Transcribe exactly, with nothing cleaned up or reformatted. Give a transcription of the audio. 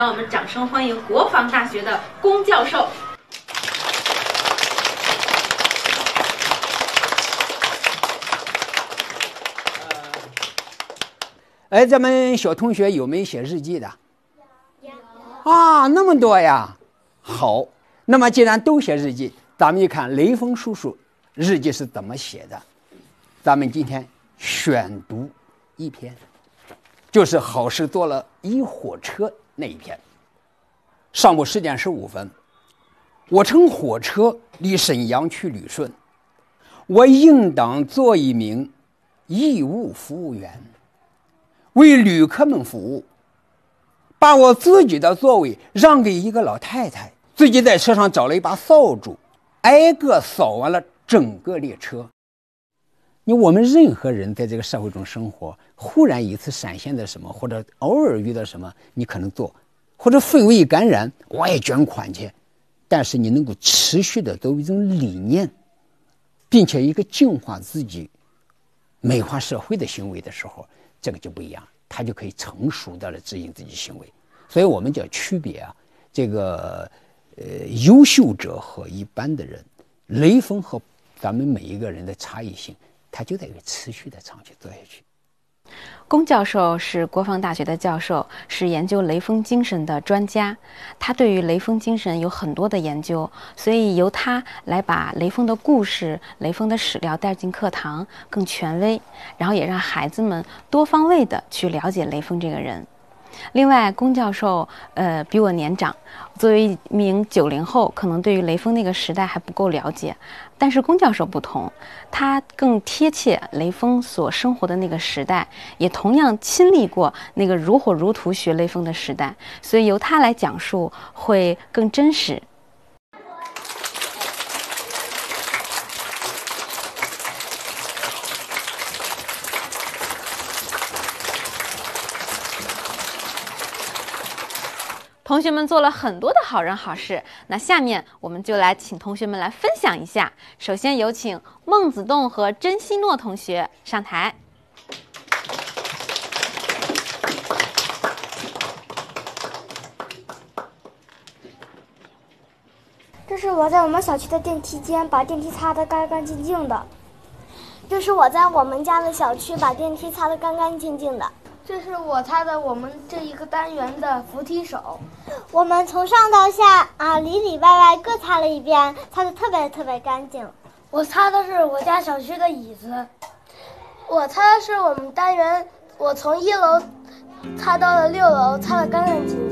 让我们掌声欢迎国防大学的龚教授。 哎，咱们小同学有没有写日记的？有啊，那么多呀！好，那么既然都写日记，咱们一看雷锋叔叔日记是怎么写的。咱们今天选读一篇，就是好事做了一火车那一篇。上午十点十五分，我乘火车离沈阳去旅顺，我应当做一名义务服务员，为旅客们服务，把我自己的座位让给一个老太太，自己在车上找了一把扫帚，挨个扫完了整个列车。你我们任何人在这个社会中生活，忽然一次闪现的什么，或者偶尔遇到什么，你可能做，或者氛围感染，我也捐款去。但是你能够持续的都有一种理念，并且一个净化自己、美化社会的行为的时候，这个就不一样，他就可以成熟的来指引自己行为。所以我们叫区别啊，这个呃优秀者和一般的人，雷锋和咱们每一个人的差异性，他就在于持续的长期做下去。 龚教授是国防大学的教授，是研究雷锋精神的专家。他对于雷锋精神有很多的研究，所以由他来把雷锋的故事、雷锋的史料带进课堂，更权威，然后也让孩子们多方位的去了解雷锋这个人。另外，龚教授呃比我年长，作为一名九零后，可能对于雷锋那个时代还不够了解。但是龚教授不同，他更贴切雷锋所生活的那个时代，也同样亲历过那个如火如荼学雷锋的时代，所以由他来讲述会更真实。同学们做了很多的好人好事，那下面我们就来请同学们来分享一下。首先有请孟子栋和甄希诺同学上台。 这是我在我们小区的电梯间把电梯擦得干干净净的。 这是我在我们家的小区把电梯擦得干干净净的。 这是我擦的我们这一个单元的扶梯手， 我们从上到下啊里里外外各擦了一遍，擦得特别特别干净。 我擦的是我家小区的椅子，我擦的是我们单元，我从一楼擦到了六楼，擦得干干净净。